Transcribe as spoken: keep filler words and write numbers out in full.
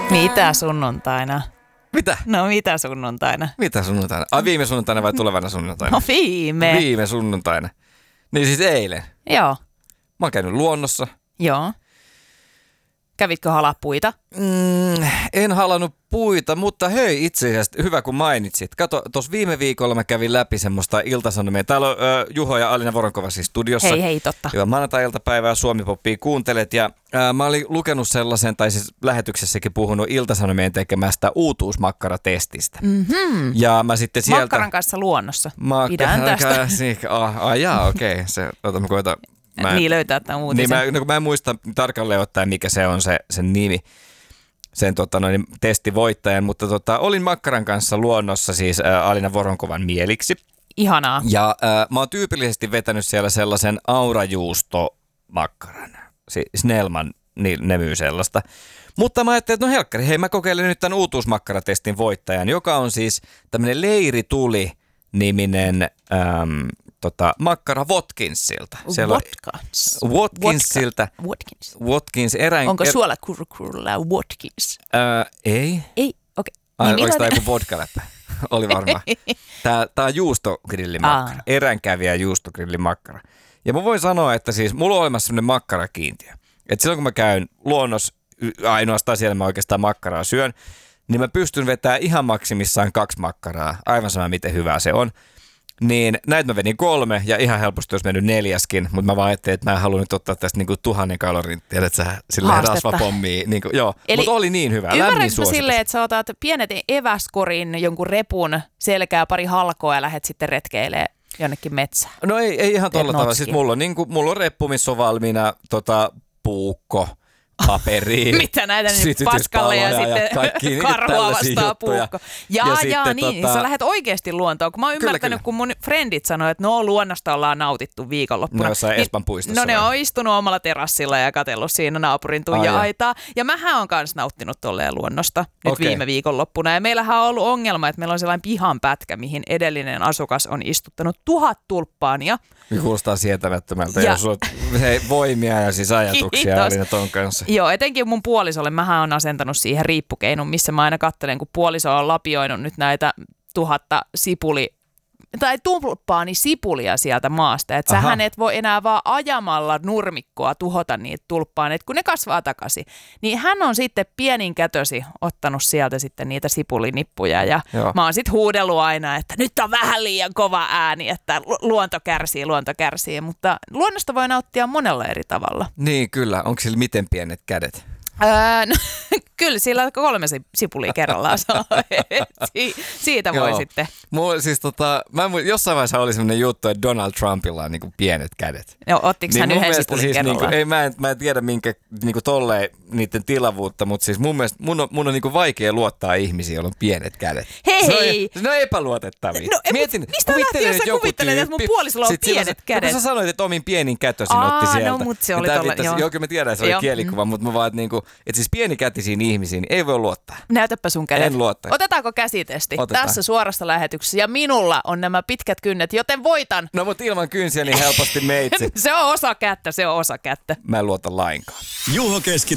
Mitä sunnuntaina? Mitä? No mitä sunnuntaina? Mitä sunnuntaina? Ai viime sunnuntaina vai tulevana sunnuntaina? No viime. Viime sunnuntaina. Niin siis eilen. Joo. Mä oon käynyt luonnossa. Joo. Kävitkö halapuita? Mm, en halannut puita, mutta hei itse asiassa, hyvä kun mainitsit. Kato, tuossa viime viikolla mä kävin läpi semmoista iltasanomia. Täällä on ö, Juho ja Alina Voronkova siis studiossa. Hei hei, totta. Hyvää maanantai-iltapäivää, Suomi-poppia kuuntelet. Ja ö, mä olin lukenut sellaisen, tai siis lähetyksessäkin puhunut iltasanomien tekemästä uutuusmakkaratestistä. Mm-hmm. Ja mä sitten sieltä... Makkaran kanssa luonnossa. Mak- Pidän tästä. Ah, ah jaa, okei. Okay. Se, ota, mä koitan... Mä en, niin löytää tämän uutisen. Niin mä, no, mä en muista tarkalleen ottaen, mikä se on se, sen nimi, sen tota, noin, testivoittajan, mutta tota, olin Makkaran kanssa luonnossa siis ä, Alina Voronkovan mieliksi. Ihanaa. Ja ä, mä oon tyypillisesti vetänyt siellä sellaisen aurajuustomakkaran, siis Snellman niin, ne myy sellaista. Mutta mä ajattelin, että no helkkari, hei mä kokeilen nyt tämän uutuusmakkaratestin voittajan, joka on siis tämmöinen Leirituli-niminen... Äm, Tota, makkara Watkinsilta. Watkins. Watkinsilta. Watkins. Watkins. Erään, Onko er... suolakurkulla Watkins? Äh, ei. Ei, okei. Okay. Niin, oliko tämä joku vodka-läppä? Oli varmaan. Tämä, tämä on juustogrillimakkara. Eränkävijä juustogrillimakkara. Ja mä voin sanoa, että siis mulla on olemassa sellainen makkarakiintiö. Että silloin kun mä käyn luonnossa, ainoastaan siellä mä oikeastaan makkaraa syön, niin mä pystyn vetämään ihan maksimissaan kaksi makkaraa. Aivan sama miten hyvää se on. Niin näitä mä vedin kolme ja ihan helposti olisi mennyt neljäskin, mutta mä vaan ajattelin, että mä en halua nyt ottaa tästä niinku tuhannen kalorin, tiedät sä, silleen rasvapommia. Niinku, joo, mutta oli niin hyvä, lämmin suositus. Silleen, että sä otat pienet eväskorin, jonkun repun, selkää, pari halkoa ja lähdet sitten retkeilemään jonnekin metsään? No ei, ei ihan tolla tavalla. Siis mulla on, niinku, mulla on reppu, missä on valmiina tota, puukko. Paperiin. Mitä näitä nyt paskalle ja, ja sitten kaikki, karhua vastaa puukko. Ja, ja, ja niin, tota... sä lähdet oikeasti luontoon. Kun mä oon ymmärtänyt, kyllä, kyllä. kun mun frendit sanoi, että no luonnosta ollaan nautittu viikonloppuna. No jossain Espan puistossa. No ne on istunut omalla terassilla ja katsellut siinä naapurin tuija-aitaa. Ja mähän on kans nauttinut tolleen luonnosta nyt okay. viime viikonloppuna. Ja meillähän on ollut ongelma, että meillä on sellainen pihanpätkä, mihin edellinen asukas on istuttanut tuhat tulppaania. Kuulostaa sietämättömältä, ja... jos on voimia ja siis ajatuksia Alina ton kanssa. Joo, etenkin mun puolisolle. Mähän on asentanut siihen riippukeinun, missä mä aina katselen, kun puoliso on lapioinut nyt näitä tuhatta sipuli, tai tulppaani sipulia sieltä maasta. Että sähän et voi enää vaan ajamalla nurmikkoa tuhota niitä tulppaaneita, kun ne kasvaa takaisin. Niin hän on sitten pienin kätösi ottanut sieltä sitten niitä sipulinippuja. Ja joo. Mä oon sitten huudellut aina, että nyt on vähän liian kova ääni, että luonto kärsii, luonto kärsii. Mutta luonnosta voi nauttia monella eri tavalla. Niin kyllä. Onko sillä miten pienet kädet? Öö, no, kyllä sillä kolme sipulia kerrallaan saa. Si- siitä voi joo. sitten. Mulla, siis tota, mä en, jossain vaiheessa oli sellainen juttu, että Donald Trumpilla on niinku pienet kädet. Joo, ottiko niin hän yhden sipulin siis kerrallaan? Niinku, ei, mä, en, mä en tiedä minkä niinku tolleen niiden tilavuutta, mutta siis mun mielestä mun on, mun on niinku vaikea luottaa ihmisiä, joilla on pienet kädet. Hei! Se on, se on epäluotettavia. No, Mietin, mistä lähtien sä kuvittelet, että mun puolisolla on pienet silloin, kädet? Kun sä sanoit, että omin pienin kätösin Aa, otti sieltä. No, mutta se oli tolle, joo. Joo, kyllä mä tiedän, että se oli kielikuva, mm. mutta mä vaan, että niinku, et siis pienikätisiin ihmisiin niin ei voi luottaa. Näytäpä sun kädet. En luottaa. Otetaanko käsitesti? Otetaan. Tässä suorassa lähetyksessä. Ja minulla on nämä pitkät kynnet, joten voitan. No mutta ilman kynsiä niin helposti meitsi. Se on osa kättä, se on osa kättä. Mä en luota lainkaan. Juho Keski